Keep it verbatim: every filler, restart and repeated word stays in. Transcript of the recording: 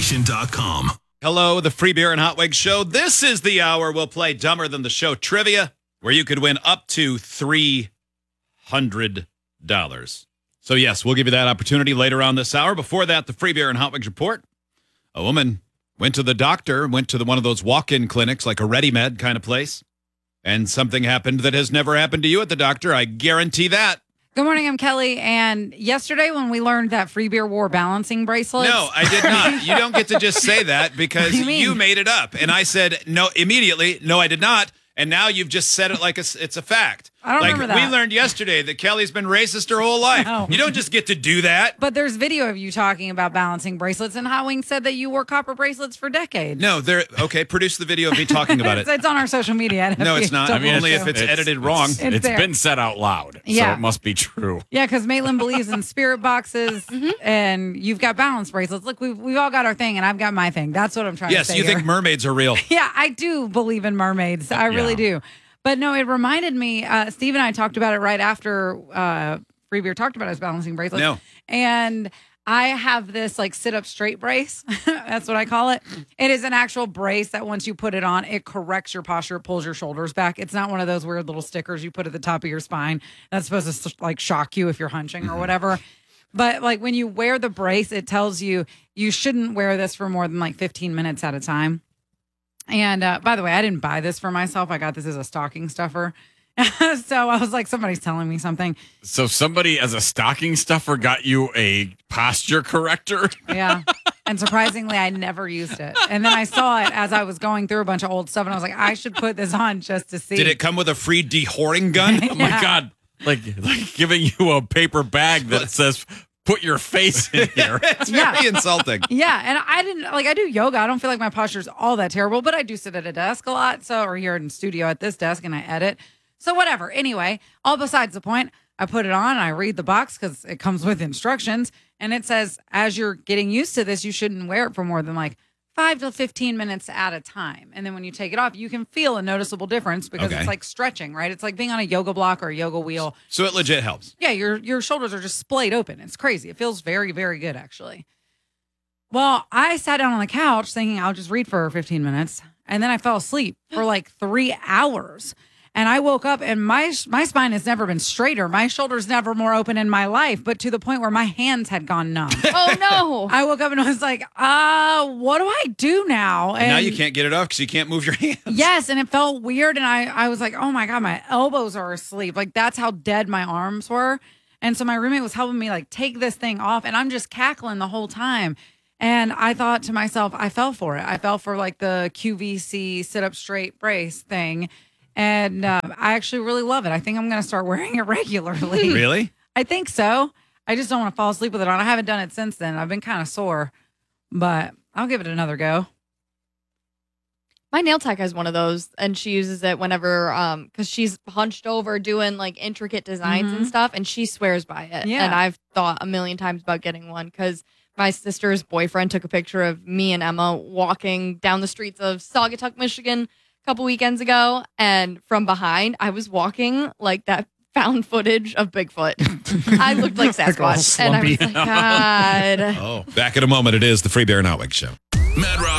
nation dot com. Hello, the Free Beer and Hot Wings Show. This is the hour we'll play Dumber Than the Show trivia, where you could win up to three hundred dollars. So, yes, we'll give you that opportunity later on this hour. Before that, the Free Beer and Hot Wings report. A woman went to the doctor, went to the, one of those walk-in clinics, like a Ready-Med kind of place, and something happened that has never happened to you at the doctor. I guarantee that. Good morning, I'm Kelly. And yesterday when we learned that Free Beer wore balancing bracelets. No, I did not. You don't get to just say that because What do you you, mean? made it up. And I said, no, immediately, no, I did not. And now you've just said it like it's, it's a fact. I don't like, remember that. We learned yesterday that Kelly's been racist her whole life. No. You don't just get to do that. But there's video of you talking about balancing bracelets, and Hot Wings said that you wore copper bracelets for decades. No, they're okay. Produce the video of me talking about it's, it. it's on our social media. No, it's not. I mean, only if it's, It's- edited wrong. It's It's there. been said out loud, Yeah. so it must be true. Yeah, because Maitland believes in spirit boxes, and you've got balance bracelets. Look, we've, we've all got our thing, and I've got my thing. That's what I'm trying Yes, to say you here. think mermaids are real. Yeah, I do believe in mermaids. I really Yeah. do. But no, it reminded me, uh, Steve and I talked about it right after uh, Free Beer talked about his balancing bracelets. No. And I have this like sit up straight brace. That's what I call it. It is an actual brace that once you put it on, it corrects your posture, it pulls your shoulders back. It's not one of those weird little stickers you put at the top of your spine that's supposed to like shock you if you're hunching or whatever. But like when you wear the brace, it tells you you shouldn't wear this for more than like fifteen minutes at a time. And uh, by the way, I didn't buy this for myself. I got this as a stocking stuffer. So I was like, somebody's telling me something. So somebody as a stocking stuffer got you a posture corrector? Yeah. And surprisingly, I never used it. And then I saw it as I was going through a bunch of old stuff, and I was like, I should put this on just to see. Did it come with a free dehorring gun? Oh my God. Like, like giving you a paper bag that says, put your face in here. It's Yeah. very insulting. Yeah, and I didn't like I do yoga. I don't feel like my posture's all that terrible, but I do sit at a desk a lot. So or here in studio at this desk and I edit. So whatever. Anyway, all besides the point, I put it on and I read the box because it comes with instructions. And it says, as you're getting used to this, you shouldn't wear it for more than like five to fifteen minutes at a time. And then when you take it off, you can feel a noticeable difference because Okay. it's like stretching, right? It's like being on a yoga block or a yoga wheel. So it legit helps. Yeah, your your shoulders are just splayed open. It's crazy. It feels very, very good, actually. Well, I sat down on the couch thinking I'll just read for fifteen minutes, and then I fell asleep for like three hours. And I woke up, and my my spine has never been straighter. My shoulders never more open in my life, but to the point where my hands had gone numb. Oh, no. I woke up and I was like, uh, what do I do now? And And now you can't get it off because you can't move your hands. Yes, and it felt weird, and I, I was like, oh my God, my elbows are asleep. Like, that's how dead my arms were. And so my roommate was helping me, like, take this thing off, and I'm just cackling the whole time. And I thought to myself, I fell for it. I fell for, like, the Q V C sit-up straight brace thing, and uh, I actually really love it. I think I'm going to start wearing it regularly. Really? I think so. I just don't want to fall asleep with it on. I haven't done it since then. I've been kind of sore, but I'll give it another go. My nail tech has one of those, and she uses it whenever, um, because she's hunched over doing like intricate designs Mhm. and stuff, and she swears by it. Yeah. And I've thought a million times about getting one because my sister's boyfriend took a picture of me and Emma walking down the streets of Saugatuck, Michigan, a couple weekends ago, and from behind, I was walking like that found footage of Bigfoot. I looked like Like all Sasquatch, and I was slumpy. like, God. Oh, back in a moment. It is the Free Beer and Hot Wings Show. Mad Rock